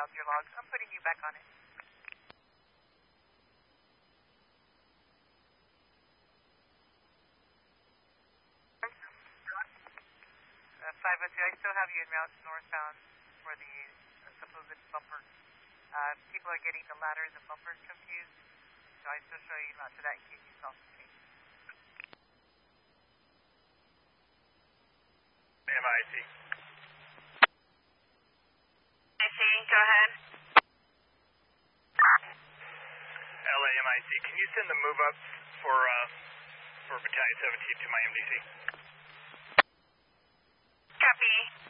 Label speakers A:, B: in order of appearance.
A: compiled your logs. I'm putting you back on it. 502, I still have you en route northbound for the supposed bumper. People are getting the ladders and bumpers confused, so I still show you not to that in case you saw something.
B: MIC.
C: MIC, go ahead.
B: LA MIC, can you send the move ups for Battalion 17 to my MDC?
C: Copy.